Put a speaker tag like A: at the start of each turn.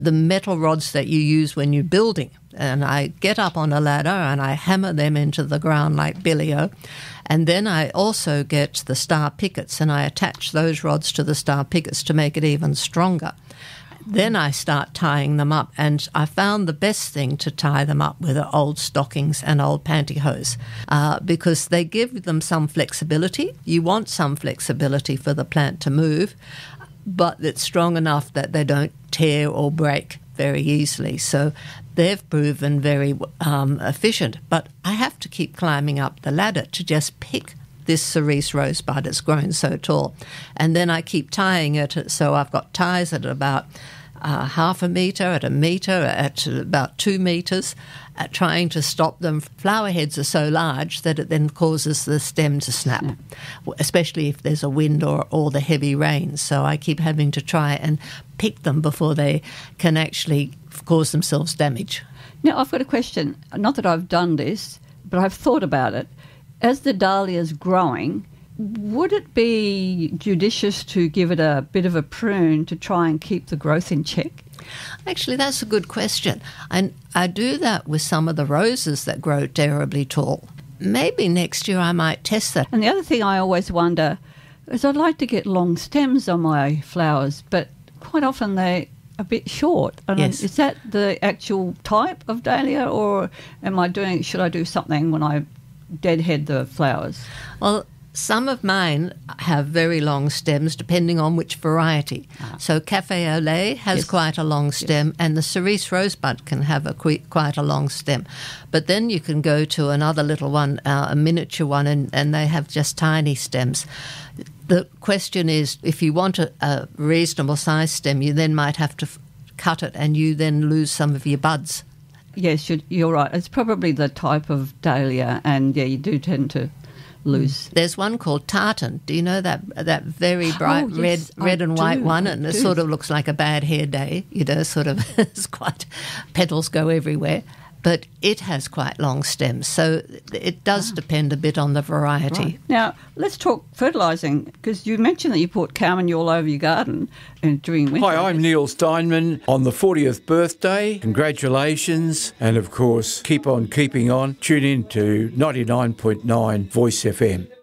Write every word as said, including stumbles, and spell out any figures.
A: the metal rods that you use when you're building. And I get up on a ladder and I hammer them into the ground like billio. And then I also get the star pickets and I attach those rods to the star pickets to make it even stronger. Then I start tying them up, and I found the best thing to tie them up with are old stockings and old pantyhose uh, because they give them some flexibility. You want some flexibility for the plant to move, but it's strong enough that they don't tear or break very easily. So they've proven very um, efficient. But I have to keep climbing up the ladder to just pick this cerise rosebud. It's grown so tall. And then I keep tying it, so I've got ties at about uh, half a metre, at a metre, at about two metres, uh, trying to stop them. Flower heads are so large that it then causes the stem to snap, yeah. especially if there's a wind or, or the heavy rain. So I keep having to try and pick them before they can actually cause themselves damage.
B: Now, I've got a question. Not that I've done this, but I've thought about it. As the dahlia's growing, would it be judicious to give it a bit of a prune to try and keep the growth in check?
A: Actually, that's a good question. And I do that with some of the roses that grow terribly tall. Maybe next year I might test that.
B: And the other thing I always wonder is I'd like to get long stems on my flowers, but quite often they're a bit short. And
A: yes.
B: Is that the actual type of dahlia, or am I doing? Should I do something when I deadhead the flowers?
A: Well, some of mine have very long stems depending on which variety. Ah. So Café au lait has yes. quite a long stem, yes. and the cerise rosebud can have a qu- quite a long stem. But then you can go to another little one, uh, a miniature one, and, and they have just tiny stems. The question is, if you want a, a reasonable size stem, you then might have to f- cut it and you then lose some of your buds.
B: Yes, you're, you're right. It's probably the type of dahlia, and yeah, you do tend to lose.
A: There's one called tartan. Do you know that that very bright
B: oh, yes,
A: red, red
B: I
A: and
B: do,
A: white one?
B: I
A: and it
B: do.
A: sort of looks like a bad hair day. You know, sort of. It's quite petals go everywhere, but it has quite long stems. So it does ah. depend a bit on the variety.
B: Right. Now let's talk fertilising, because you mentioned that you put cow manure all over your garden and during winter.
C: Hi, I'm Neil Steinman on the fortieth birthday. Congratulations. And of course, keep on keeping on. Tune in to ninety-nine point nine Voice F M.